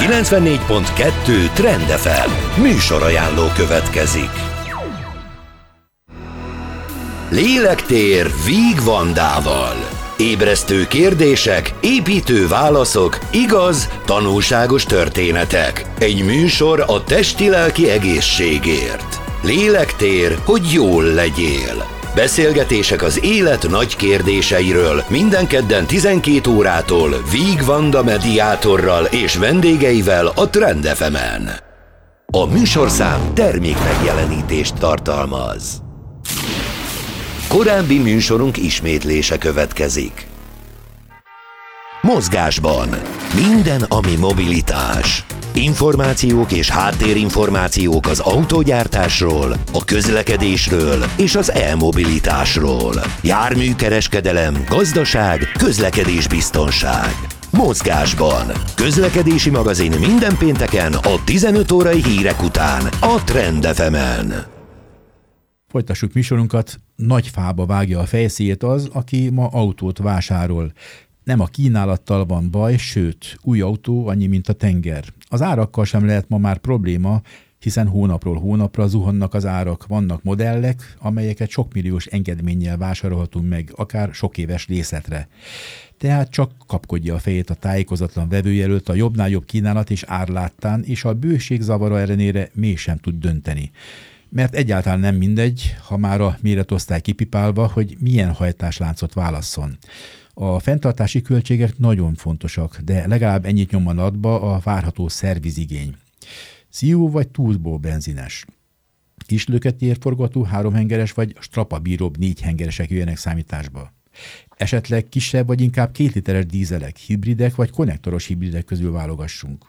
94.2 Trend FM műsorajánló következik. Lélektér Víg Vandával. Ébresztő kérdések, építő válaszok, igaz, tanulságos történetek. Egy műsor a testi-lelki egészségért. Lélektér, hogy jól legyél. Beszélgetések az élet nagy kérdéseiről minden kedden 12 órától Víg Vanda mediátorral és vendégeivel a Trend FM-en. A műsorszám termékmegjelenítést tartalmaz. Korábbi műsorunk ismétlése következik. Mozgásban minden, ami mobilitás. Információk és háttérinformációk az autógyártásról, a közlekedésről és az e-mobilitásról. Járműkereskedelem, gazdaság, közlekedésbiztonság. Mozgásban. Közlekedési magazin minden pénteken a 15 órai hírek után a Trend FM-en. Folytassuk műsorunkat. Nagy fába vágja a fejszéjét az, aki ma autót vásárol. Nem a kínálattal van baj, sőt, új autó annyi, mint a tenger. Az árakkal sem lehet ma már probléma, hiszen hónapról hónapra zuhannak az árak. Vannak modellek, amelyeket sokmilliós engedménnyel vásárolhatunk meg, akár sok éves részletre. Tehát csak kapkodja a fejét a tájékozatlan vevő előtt a jobbnál jobb kínálat és ár láttán, és a bőség zavara ellenére mégsem tud dönteni. Mert egyáltalán nem mindegy, ha már a méretosztály kipipálva, hogy milyen hajtásláncot válasszon. A fenntartási költségek nagyon fontosak, de legalább ennyit nyomban adba a várható szervizigény. Szívó vagy turbo benzines. Kislöketi érforgatú 3 hengeres vagy strapabíróbb 4 hengeresek jöjjenek számításba. Esetleg kisebb vagy inkább 2 literes dízelek, hibridek vagy konnektoros hibridek közül válogassunk.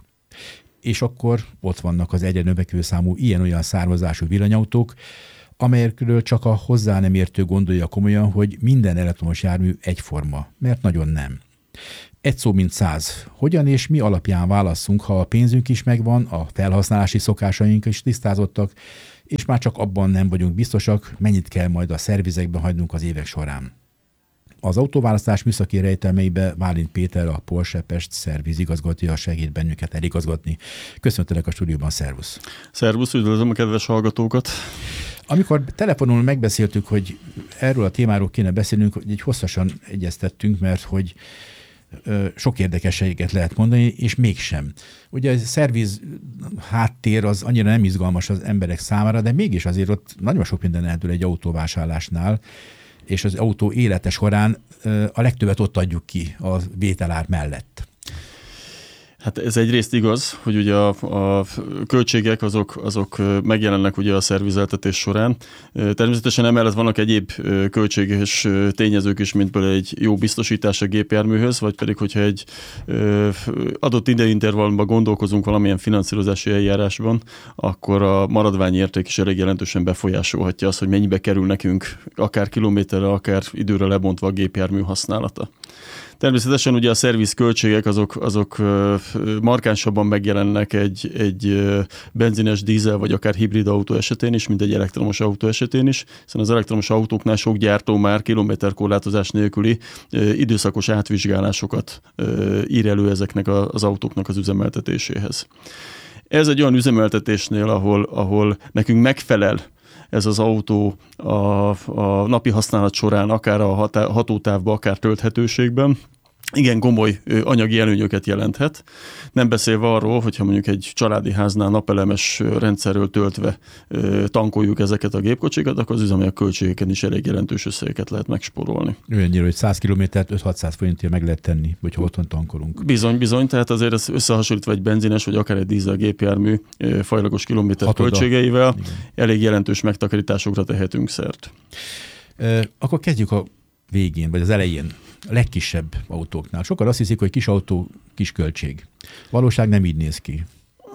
És akkor ott vannak az egyre növekvő számú ilyen-olyan származású villanyautók, amelyekről csak a hozzá nem értő gondolja komolyan, hogy minden elektromos jármű egyforma, mert nagyon nem. Egy szó mint 100. Hogyan és mi alapján válasszunk, ha a pénzünk is megvan, a felhasználási szokásaink is tisztázottak, és már csak abban nem vagyunk biztosak, mennyit kell majd a szervizekben hagynunk az évek során. Az autóválasztás műszaki rejtelmeibe Válint Péter, a Porsche Pest szervizigazgatója segít bennünket eligazgatni. Köszöntelek a stúdióban, szervusz! Szervusz, üdvözlöm a kedves hallgatókat! Amikor telefonon megbeszéltük, hogy erről a témáról kéne beszélnünk, hogy így hosszasan egyeztettünk, mert hogy sok érdekességet lehet mondani, és mégsem. Ugye a szerviz háttér az annyira nem izgalmas az emberek számára, de mégis azért ott nagyon sok minden eldől egy autóvásárlásnál, és az autó élete során a legtöbbet ott adjuk ki a vételár mellett. Hát ez egyrészt igaz, hogy ugye a költségek azok megjelennek ugye a szervizeltetés során. Természetesen emellett vannak egyéb költséges tényezők is, mint például egy jó biztosítás a gépjárműhöz, vagy pedig, hogyha egy adott időintervallumban gondolkozunk valamilyen finanszírozási eljárásban, akkor a maradványérték is elég jelentősen befolyásolhatja azt, hogy mennyibe kerül nekünk akár kilométerre, akár időre lebontva a gépjármű használata. Természetesen ugye a szervizköltségek azok markánsabban megjelennek egy benzines, dízel vagy akár hibrid autó esetén is, mint egy elektromos autó esetén is, hiszen az elektromos autóknál sok gyártó már kilométerkorlátozás nélküli időszakos átvizsgálásokat ír elő ezeknek az autóknak az üzemeltetéséhez. Ez egy olyan üzemeltetésnél, ahol nekünk megfelel ez az autó a napi használat során, akár a hatótávban, akár tölthetőségben, igen komoly anyagi előnyöket jelenthet. Nem beszélve arról, hogyha mondjuk egy családi háznál napelemes rendszerről töltve tankoljuk ezeket a gépkocsikat, akkor az üzemanyag költségeken is elég jelentős összegeket lehet megspórolni. Olyannyira, hogy 100 kilométert 5-600 forintért meg lehet tenni, hogyha otthon tankolunk. Bizony, tehát azért ez összehasonlítva egy benzines, vagy akár egy dízel gépjármű fajlagos kilométer költségeivel elég jelentős megtakarításokra tehetünk szert. Akkor kezdjük a végén, vagy az elején. A legkisebb autóknál. Sokan azt hiszik, hogy kis autó, kis költség. Valóság nem így néz ki.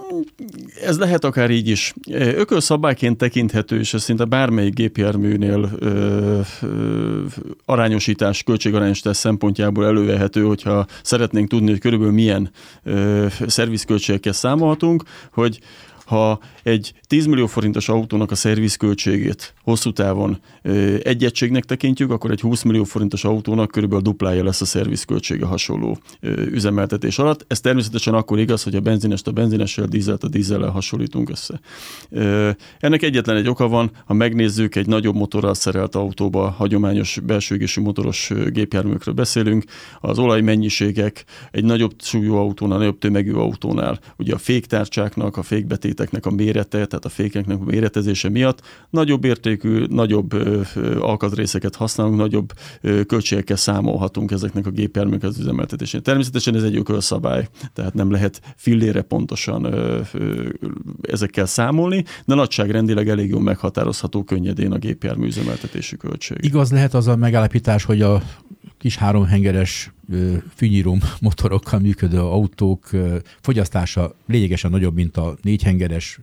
Ez lehet akár így is. Ökölszabályként tekinthető, és ez szinte bármelyik gépjárműnél költségarányosítás szempontjából elővehető, hogyha szeretnénk tudni, hogy körülbelül milyen szervizköltségekkel számolhatunk, hogy Ha egy 10 millió forintos autónak a szervizköltségét hosszú távon egy egységnek tekintjük, akkor egy 20 millió forintos autónak körülbelül duplája lesz a szervizköltsége hasonló üzemeltetés alatt. Ez természetesen akkor igaz, hogy a benzinest a benzinessel, dízelt a dízellel hasonlítunk össze. Ennek egyetlen egy oka van, ha megnézzük, egy nagyobb motorral szerelt autóba, hagyományos belső égésű motoros gépjárműkről beszélünk, az olajmennyiségek egy nagyobb súlyú autónál, nagyobb tömegű autónál, ugye a féktárcsáknak, a fékbetéteknek a mérete, tehát a fékeknek a méretezése miatt nagyobb értékű, nagyobb alkatrészeket használunk, nagyobb költségekkel számolhatunk ezeknek a gépjárműknek az üzemeltetésén. Természetesen ez egy ökölszabály, tehát nem lehet fillére pontosan ezekkel számolni, de nagyságrendileg elég jól meghatározható könnyedén a gépjármű üzemeltetési költség. Igaz lehet az a megállapítás, hogy a kis háromhengeres fűnyíró motorokkal működő autók fogyasztása lényegesen nagyobb, mint a négyhengeres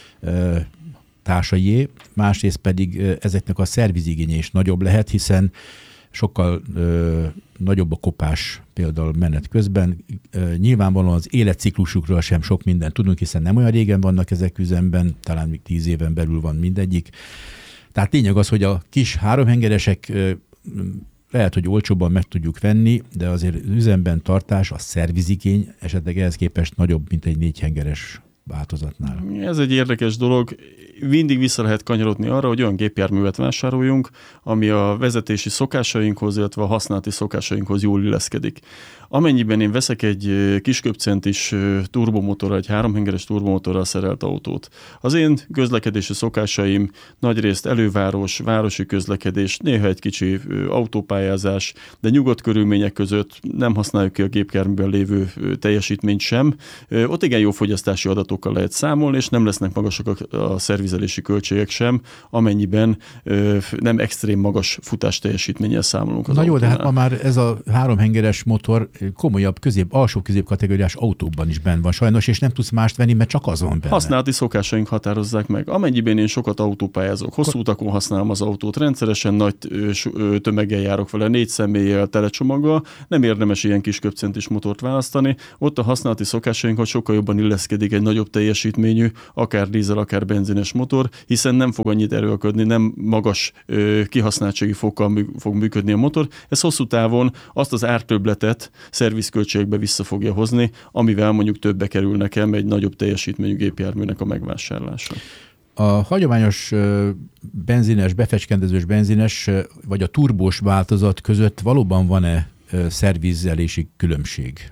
társaié, másrészt pedig ezeknek a szervizigénye is nagyobb lehet, hiszen sokkal nagyobb a kopás például menet közben. Nyilvánvalóan az életciklusukról sem sok mindent tudunk, hiszen nem olyan régen vannak ezek üzemben, talán még 10 éven belül van mindegyik. Tehát lényeg az, hogy a kis háromhengeresek lehet, hogy olcsóbban meg tudjuk venni, de azért az üzemben tartás, a szervizigény esetleg ehhez képest nagyobb, mint egy négyhengeres változatnál. Ez egy érdekes dolog. Mindig vissza lehet kanyarodni arra, hogy olyan gépjárművet vásároljunk, ami a vezetési szokásainkhoz, illetve a használati szokásainkhoz jól illeszkedik. Amennyiben én veszek egy kisköbcentis turbomotorral, egy háromhengeres turbomotorral szerelt autót, az én közlekedési szokásaim nagyrészt előváros, városi közlekedés, néha egy kicsi autópályázás, de nyugodt körülmények között nem használjuk ki a gépjárműben lévő teljesítményt sem. Ott igen jó fogyasztási adatokkal lehet számolni, és nem lesznek magasak a szervizelési költségek sem, amennyiben nem extrém magas futás teljesítménnyel számolunk az autónál. Jó, de hát ma már ez a háromhengeres motor komolyabb, alsó középkategóriás autókban is benn van sajnos, és nem tudsz mást venni, mert csak az van benne. Használati szokásaink határozzák meg. Amennyiben én sokat autópályázok, hosszú utakon használom az autót, rendszeresen nagy tömeggel járok vele, 4 személlyel, telecsomaggal, nem érdemes ilyen kis köbcentis motort választani. Ott a használati szokásainkhoz sokkal jobban illeszkedik egy nagyobb teljesítményű, akár dízel, akár benzines motor, hiszen nem fog annyit erőlködni, nem magas kihasználtsági fokkal fog működni a motor. Ez hosszú távon azt az ártöbbletet szervizköltségbe vissza fogja hozni, amivel mondjuk többe kerül nekem egy nagyobb teljesítményű gépjárműnek a megvásárlása. A hagyományos benzines, befecskendezős benzines vagy a turbós változat között valóban van-e szervizelési különbség?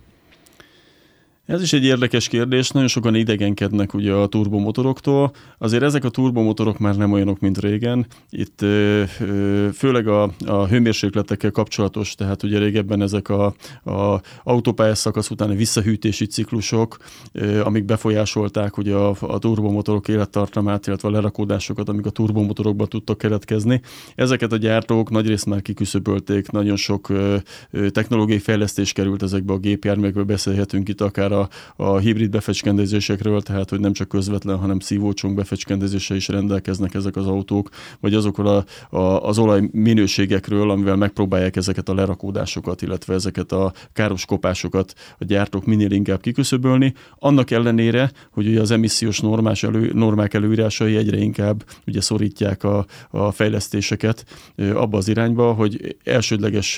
Ez is egy érdekes kérdés, nagyon sokan idegenkednek ugye a turbomotoroktól. Azért ezek a turbomotorok már nem olyanok, mint régen. Itt főleg a hőmérsékletekkel kapcsolatos, tehát ugye régebben ezek a autópályás szakasz utáni visszahűtési ciklusok, amik befolyásolták ugye a turbomotorok élettartamát, illetve a lerakódásokat, amik a turbomotorokban tudtak keletkezni. Ezeket a gyártók nagyrészt már kiküszöbölték, nagyon sok technológiai fejlesztés került ezekbe a gépjárművekbe, beszélhetünk itt akár a hibrid befecskendezésekről, tehát hogy nem csak közvetlen, hanem szívócsong befecskendezéssel is rendelkeznek ezek az autók, vagy azokról az olaj minőségekről, amivel megpróbálják ezeket a lerakódásokat, illetve ezeket a káros kopásokat a gyártók minél inkább kiküszöbölni. Annak ellenére, hogy ugye az emissziós normák előírásai egyre inkább ugye szorítják a fejlesztéseket abba az irányba, hogy elsődleges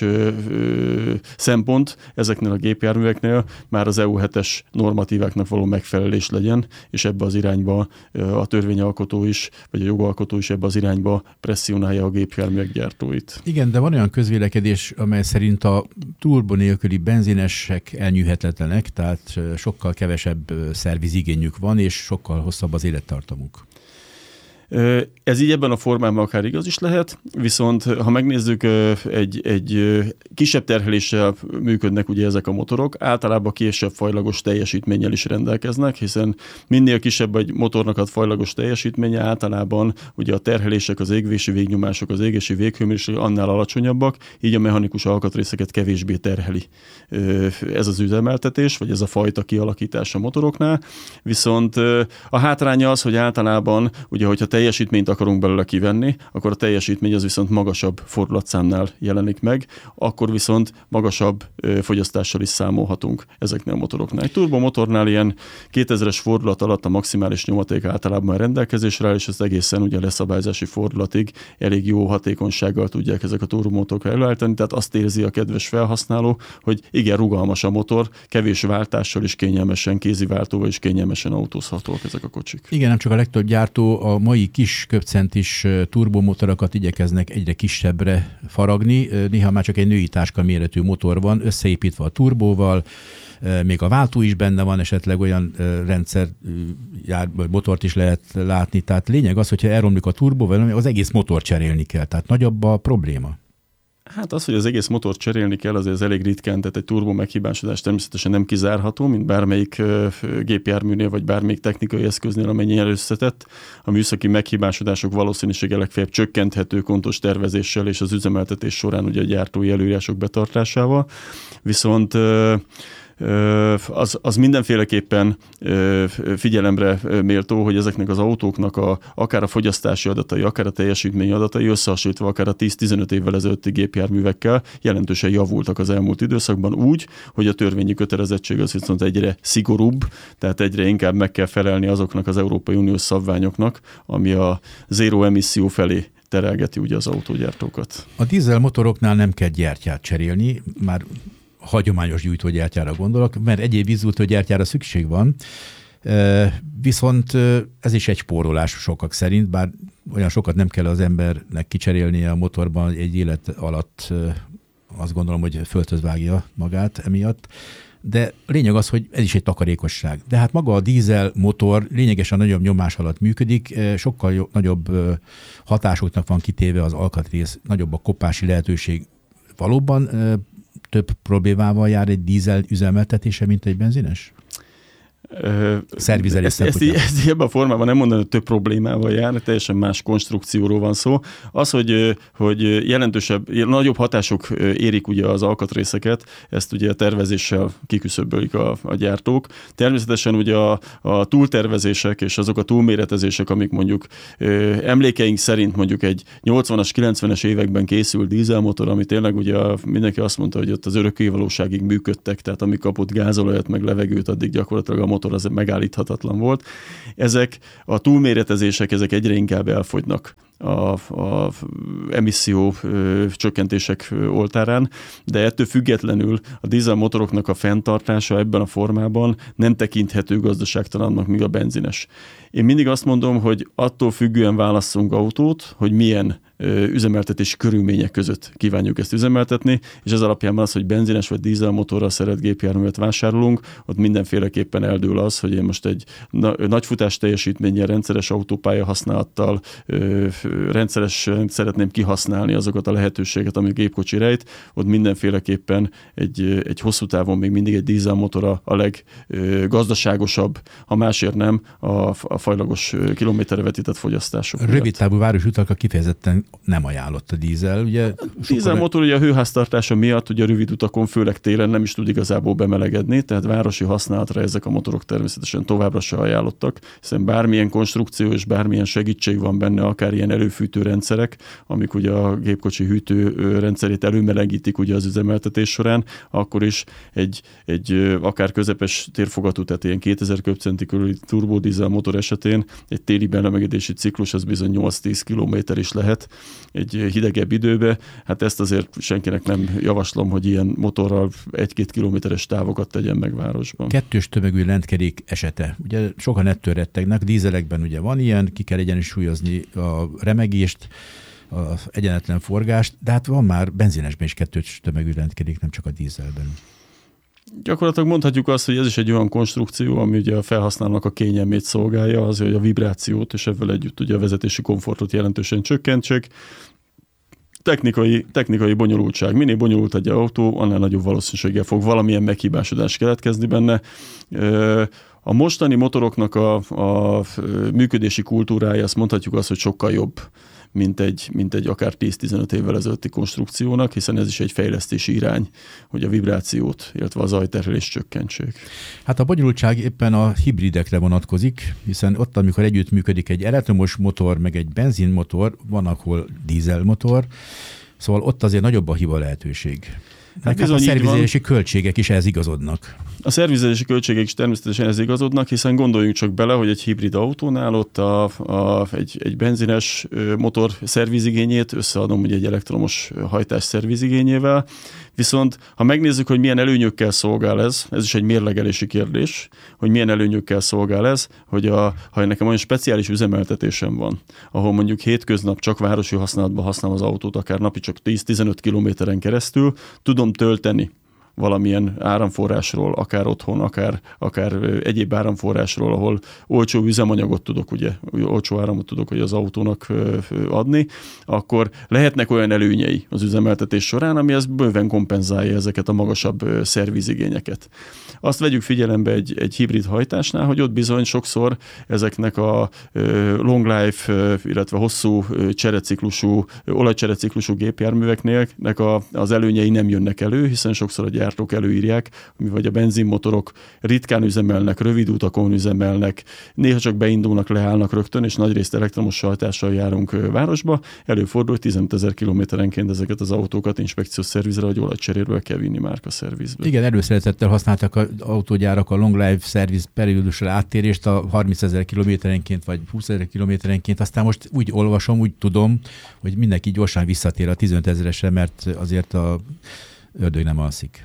szempont ezeknél a gépjárműveknél már az EU 7-es normatíváknak való megfelelés legyen, és ebbe az irányba a törvényalkotó is, vagy a jogalkotó is ebbe az irányba presszionálja a gépjárművek gyártóit. Igen, de van olyan közvélekedés, amely szerint a turbo nélküli benzinesek elnyűhetetlenek, tehát sokkal kevesebb szervizigényük van, és sokkal hosszabb az élettartamuk. Ez így ebben a formában akár igaz is lehet, viszont ha megnézzük, egy kisebb terheléssel működnek ugye ezek a motorok, általában kisebb fajlagos teljesítménnyel is rendelkeznek, hiszen minél kisebb egy motornak a fajlagos teljesítménye, általában ugye a terhelések, az égvési végnyomások, az égési véghőmérséklet annál alacsonyabbak, így a mechanikus alkatrészeket kevésbé terheli ez az üzemeltetés, vagy ez a fajta kialakítás a motoroknál. Viszont a hátránya az, hogy általában ugye, hogyha teljesítményt akarunk belőle kivenni, akkor a teljesítmény az viszont magasabb fordulatszámnál jelenik meg, akkor viszont magasabb fogyasztással is számolhatunk ezeknél a motoroknál. Egy turbomotornál ilyen 2000-es fordulat alatt a maximális nyomaték általában rendelkezésre áll, és ez egészen ugye leszabályzási fordulatig elég jó hatékonysággal tudják ezek a turbomotorok előállítani, tehát azt érzi a kedves felhasználó, hogy igen, rugalmas a motor, kevés váltással is kényelmesen, kéziváltóval is kényelmesen autózhatóak ezek a kocsik. Igen, nem csak a legtöbb gyártó a mai kis köbcentis turbomotorokat igyekeznek egyre kisebbre faragni, néha már csak egy női táska méretű motor van, összeépítve a turbóval, még a váltó is benne van, esetleg olyan rendszer motort is lehet látni. Tehát lényeg az, hogyha elromlik a turbó, az egész motor cserélni kell. Tehát nagyobb a probléma. Hát az, hogy az egész motort cserélni kell, azért elég ritkán, tehát egy turbó meghibásodás természetesen nem kizárható, mint bármelyik gépjárműnél, vagy bármelyik technikai eszköznél, amennyi összetett. A műszaki meghibásodások valószínűsége legfeljebb csökkenthető kontos tervezéssel és az üzemeltetés során ugye a gyártói előírások betartásával. Viszont az mindenféleképpen figyelemre méltó, hogy ezeknek az autóknak akár a fogyasztási adatai, akár a teljesítmény adatai összehasonlítva akár a 10-15 évvel ezelőtti gépjárművekkel jelentősen javultak az elmúlt időszakban úgy, hogy a törvényi kötelezettség az viszont egyre szigorúbb, tehát egyre inkább meg kell felelni azoknak az Európai Uniós szabványoknak, ami a zéró emisszió felé terelgeti ugye az autógyártókat. A dízel motoroknál nem kell gyertyát cserélni, már hagyományos gyújtógyertyára gondolok, mert egyéb vízgyújtógyertyára szükség van, viszont ez is egy spórolás sokak szerint, bár olyan sokat nem kell az embernek kicserélnie a motorban egy élet alatt, azt gondolom, hogy földhöz vágja magát emiatt, de lényeg az, hogy ez is egy takarékosság. De hát maga a dízel motor lényegesen nagyobb nyomás alatt működik, sokkal nagyobb hatásoknak van kitéve az alkatrész, nagyobb a kopási lehetőség. Valóban több problémával jár egy dízel üzemeltetése, mint egy benzines? Szervizelés szempontjából. Ezt ebben a formában nem mondani, hogy több problémával jár, teljesen más konstrukcióról van szó. Az, hogy jelentősebb, nagyobb hatások érik ugye az alkatrészeket, ezt ugye a tervezéssel kiküszöbölik a gyártók. Természetesen ugye a túltervezések és azok a túlméretezések, amik mondjuk emlékeink szerint mondjuk egy 80-as, 90-es években készült dízelmotor, ami tényleg ugye mindenki azt mondta, hogy ott az örökkévalóságig működtek, tehát amíg kapott gázolajat meg levegőt, addig gyakorlatilag a motor az megállíthatatlan volt. Ezek a túlméretezések, ezek egyre inkább elfogynak a emisszió csökkentések oltárán, de ettől függetlenül a dízelmotoroknak a fenntartása ebben a formában nem tekinthető gazdaságtalannak, míg a benzines. Én mindig azt mondom, hogy attól függően válasszunk autót, hogy milyen üzemeltetési körülmények között kívánjuk ezt üzemeltetni, és ez alapján az, hogy benzines vagy dízelmotorral szeret gépjárművet vásárolunk, ott mindenféleképpen eldől az, hogy én most egy nagy futás teljesítménnyel, rendszeres autópálya használattal rendszeresen szeretném kihasználni azokat a lehetőségeket, amit gépkocsi rejt, ott mindenféleképpen egy hosszú távon még mindig egy dízelmotor a leggazdaságosabb, ha másért nem a fajlagos kilométerre vetített fogyasztások. Rövid távú városutakra kifejezetten nem ajánlott a dízel. Ugye a dízelmotor ugye a hőháztartása miatt ugye a rövid utakon, főleg télen nem is tud igazából bemelegedni, tehát városi használatra ezek a motorok természetesen továbbra se ajánlottak, hiszen bármilyen konstrukció és bármilyen segítség van benne, akár ilyen előfűtő rendszerek, amik ugye a gépkocsi hűtő rendszerét előmelegítik ugye az üzemeltetés során, akkor is egy akár közepes térfogatú, tehát ilyen 2000 köbcenti körüli turbodízel motor esetén egy téli bemelegedési ciklus az bizony 8-10 kilométer is lehet egy hidegebb időbe. Hát ezt azért senkinek nem javaslom, hogy ilyen motorral 1-2 kilométeres távokat tegyen meg városban. Kettős tömegű lentkerék esete. Ugye sokan ettől rettegnek, dízelekben ugye van ilyen, ki kell egyensúlyozni a remegést, az egyenetlen forgást, de hát van már benzinesben is kettős tömegű lentkerék, nem csak a dízelben. Gyakorlatilag mondhatjuk azt, hogy ez is egy olyan konstrukció, ami ugye a felhasználónak a kényelmét szolgálja, az, hogy a vibrációt és ezzel együtt ugye a vezetési komfortot jelentősen csökkentsék. Technikai bonyolultság. Minél bonyolult egy autó, annál nagyobb valószínűséggel fog valamilyen meghibásodás keletkezni benne. A mostani motoroknak a működési kultúrája, azt mondhatjuk azt, hogy sokkal jobb, mint egy akár 10-15 évvel ezelőtti konstrukciónak, hiszen ez is egy fejlesztési irány, hogy a vibrációt, illetve a zajterhelést csökkentsék. Hát a bonyolultság éppen a hibridekre vonatkozik, hiszen ott, amikor együtt működik egy elektromos motor, meg egy benzinmotor, van ahol dízelmotor, szóval ott azért nagyobb a hiba lehetőség. Hát a szervizelési költségek is ehhez igazodnak. A szervizelési költségek is természetesen ehhez igazodnak, hiszen gondoljunk csak bele, hogy egy hibrid autónál ott egy benzines motor szervizigényét összeadom ugye egy elektromos hajtás szervizigényével. Viszont ha megnézzük, hogy milyen előnyökkel szolgál ez is egy mérlegelési kérdés, hogy milyen előnyökkel szolgál ez, hogy ha nekem olyan speciális üzemeltetésem van, ahol mondjuk hétköznap csak városi használatban használom az autót, akár napi csak 10-15 kilométeren keresztül, tudom tölteni valamilyen áramforrásról, akár otthon, akár egyéb áramforrásról, ahol olcsó üzemanyagot tudok, ugye, olcsó áramot tudok az autónak adni, akkor lehetnek olyan előnyei az üzemeltetés során, ami ezt bőven kompenzálja ezeket a magasabb szervizigényeket. Azt vegyük figyelembe egy hibrid hajtásnál, hogy ott bizony sokszor ezeknek a long life, illetve hosszú olajcsereciklusú gépjárműveknél az előnyei nem jönnek elő, hiszen sokszor a gyártók előírják, vagy a benzinmotorok ritkán üzemelnek, rövid utakon üzemelnek, néha csak beindulnak, leállnak rögtön, és nagyrészt elektromos hajtással járunk városba. Előfordul, hogy 15 000 kilométerenként ezeket az autókat inspekciós szervizre, vagy olajcseréről kell vinni márkaszervizbe. Igen, előszeretettel használtak az autógyárak a long life szerviz periódusra áttérést a 30 000 kilométerenként, vagy 20 000 kilométerenként. Aztán most úgy olvasom, úgy tudom, hogy mindenki gyorsan visszatér a 15 000-esre, mert azért a ördög nem alszik.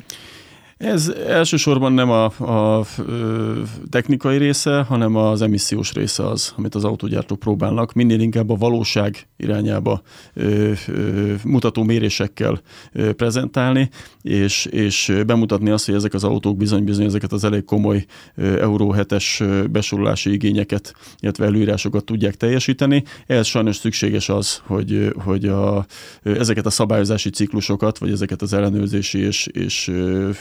Ez elsősorban nem a technikai része, hanem az emissziós része az, amit az autógyártók próbálnak. Minél inkább a valóság irányába mutató mérésekkel prezentálni, és bemutatni azt, hogy ezek az autók bizony ezeket az elég komoly Euro 7-es besorolási igényeket, illetve előírásokat tudják teljesíteni. Ehhez sajnos szükséges az, hogy ezeket a szabályozási ciklusokat, vagy ezeket az ellenőrzési és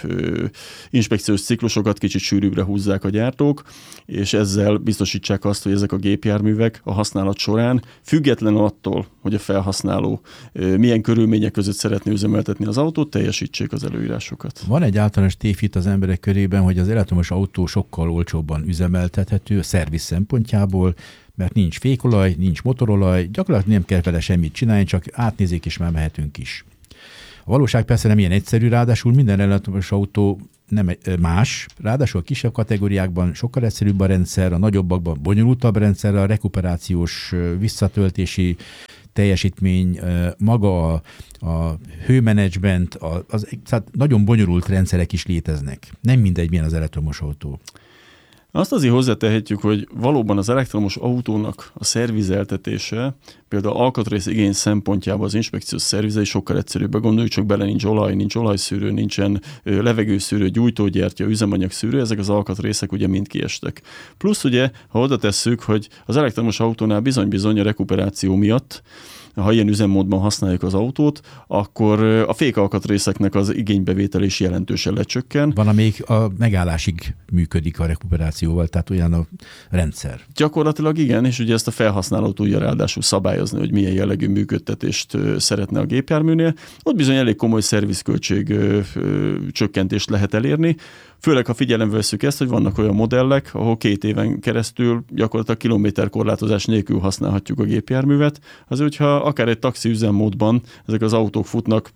inspekciós ciklusokat kicsit sűrűbbre húzzák a gyártók, és ezzel biztosítsák azt, hogy ezek a gépjárművek a használat során, független attól, hogy a felhasználó milyen körülmények között szeretné üzemeltetni az autót, teljesítsék az előírásokat. Van egy általános tévhit az emberek körében, hogy az elektromos autó sokkal olcsóbban üzemeltethető a szerviz szempontjából, mert nincs fékolaj, nincs motorolaj, gyakorlatilag nem kell vele semmit csinálni, csak átnézik és már mehetünk is. A valóság persze nem ilyen egyszerű, ráadásul minden elektromos autó nem más, ráadásul a kisebb kategóriákban sokkal egyszerűbb a rendszer, a nagyobbakban bonyolultabb rendszer, a rekuperációs visszatöltési teljesítmény, maga a hőmenedzsment, tehát nagyon bonyolult rendszerek is léteznek. Nem mindegy, milyen az elektromos autó. Azt azért hozzátehetjük, hogy valóban az elektromos autónak a szervizeltetése, például alkatrész igény szempontjából az inspekciós szervize is sokkal egyszerűbb. Gondoljuk csak bele, nincs olajszűrő, nincsen levegőszűrő, gyújtógyertya, üzemanyagszűrő, ezek az alkatrészek ugye mind kiestek. Plusz ugye, ha oda tesszük, hogy az elektromos autónál bizony a rekuperáció miatt, ha ilyen üzemmódban használjuk az autót, akkor a fékalkatrészeknek az igénybevétel is jelentősen lecsökken. Van, amelyik a megállásig működik a rekuperációval, tehát olyan a rendszer. Gyakorlatilag igen, és ugye ezt a felhasználó tudja ráadásul szabályozni, hogy milyen jellegű működtetést szeretne a gépjárműnél. Ott bizony elég komoly szervizköltség csökkentést lehet elérni, főleg ha figyelembe vesszük ezt, hogy vannak olyan modellek, ahol 2 éven keresztül gyakorlatilag kilométerkorlátozás nélkül használhatjuk a gépjárművet. Azért, hogyha akár egy taxi üzemmódban ezek az autók futnak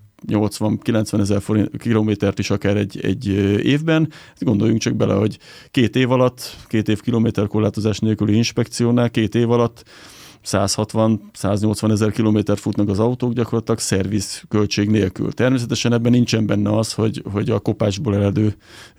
80-90 000 kilométert is akár egy évben. Gondoljunk csak bele, hogy 2 év alatt, 2 év kilométerkorlátozás nélküli inspekciónál 2 év alatt 160-180 000 kilométert futnak az autók gyakorlatilag szervizköltség nélkül. Természetesen ebben nincsen benne az, hogy a kopásból eredő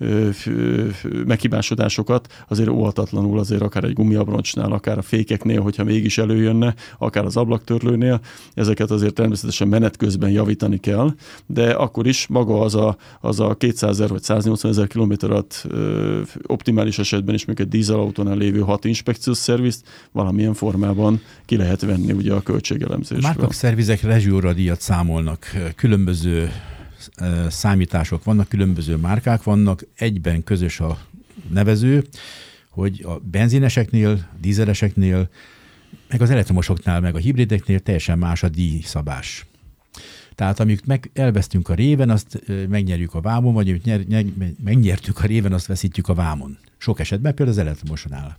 meghibásodásokat azért óhatatlanul azért akár egy gumiabroncsnál, akár a fékeknél, hogyha mégis előjönne, akár az ablaktörlőnél, ezeket azért természetesen menet közben javítani kell, de akkor is maga az a 200 000 vagy 180 000 kilométer alatt optimális esetben is még egy dízelautónál lévő 6 inspekciós szervizt valamilyen formában ki lehet venni ugye a költségelemzésből. A márkaszervizek rezsióradíjat számolnak, különböző számítások vannak, különböző márkák vannak, egyben közös a nevező, hogy a benzineseknél, dízeleseknél meg az elektromosoknál, meg a hibrideknél teljesen más a díjszabás. Tehát amit elvesztünk a réven, azt megnyerjük a vámon, vagy amit megnyertük a réven, azt veszítjük a vámon. Sok esetben például az elektromosnál.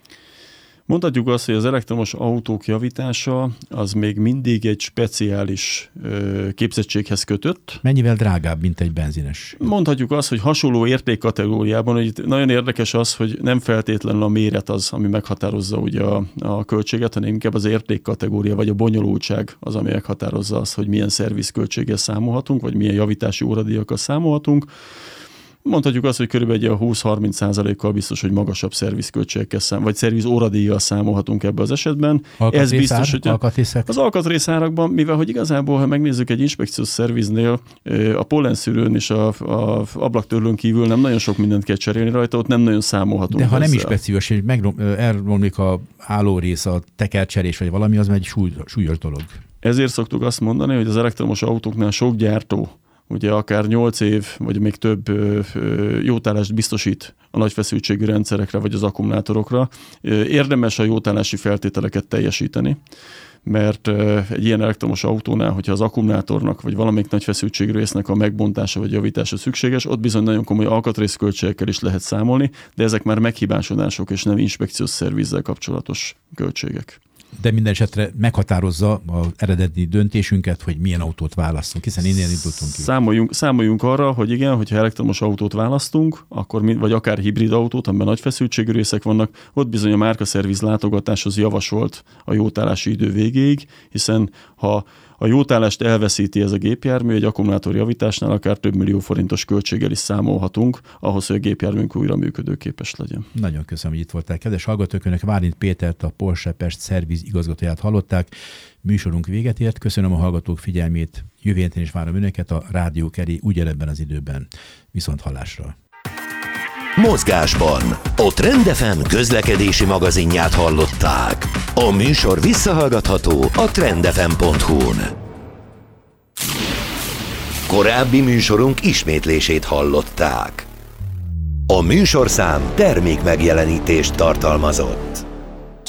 Mondhatjuk azt, hogy az elektromos autók javítása az még mindig egy speciális képzettséghez kötött. Mennyivel drágább, mint egy benzines? Mondhatjuk azt, hogy hasonló értékkategóriában, hogy itt nagyon érdekes az, hogy nem feltétlenül a méret az, ami meghatározza ugye a költséget, hanem inkább az értékkategória vagy a bonyolultság az, ami meghatározza azt, hogy milyen szervizköltséggel számolhatunk, vagy milyen javítási óradíjakkal számolhatunk. Mondhatjuk azt, hogy körülbelül 20-30%-kal biztos, hogy magasabb szervizköltségekkel vagy szerviz óradíjjal számolhatunk ebbe az esetben. Ez biztos, hogy az alkatrészárakban, mivel hogy igazából, ha megnézzük egy inspekciós szerviznél, a pollenszűrőn és a ablaktörlőn kívül nem nagyon sok mindent kell cserélni rajta, ott nem nagyon számolhatunk. De ha nem is speciális, hogy elromlik a állórész, a tekercserés vagy valami, az egy súlyos dolog. Ezért szoktuk azt mondani, hogy az elektromos autóknál sok gyártó ugye akár 8 év, vagy még több jótállást biztosít a nagy feszültségű rendszerekre, vagy az akkumulátorokra. Érdemes a jótállási feltételeket teljesíteni, mert egy ilyen elektromos autónál, hogyha az akkumulátornak, vagy valamelyik nagy feszültségű résznek a megbontása, vagy javítása szükséges, ott bizony nagyon komoly alkatrészköltségekkel is lehet számolni, de ezek már meghibásodások, és nem inspekciós szervizzel kapcsolatos költségek. De minden esetre meghatározza az eredeti döntésünket, hogy milyen autót választunk, hiszen innen indultunk ki. Számoljunk arra, hogy igen, hogyha elektromos autót választunk, akkor vagy akár hibrid autót, amiben nagy feszültségű részek vannak, ott bizony a márkaszerviz látogatáshoz javasolt a jótállási idő végéig, hiszen ha a jótállást elveszíti ez a gépjármű, egy akkumulátorjavításnál akár több millió forintos költséggel is számolhatunk, ahhoz, hogy a gépjárműnk újra működőképes legyen. Nagyon köszönöm, hogy itt voltál. Kedves hallgatók, önök Válint Pétert, a Porsche Pest szerviz igazgatóját hallották. Műsorunk véget ért. Köszönöm a hallgatók figyelmét. Jövő héten is várom önöket a Rádió Keri ugyanebben az időben. Viszont hallásra. Mozgásban a Trend FM közlekedési magazinját hallották. A műsor visszahallgatható a trendfm.hu-n. Korábbi műsorunk ismétlését hallották. A műsorszám termék megjelenítést tartalmazott.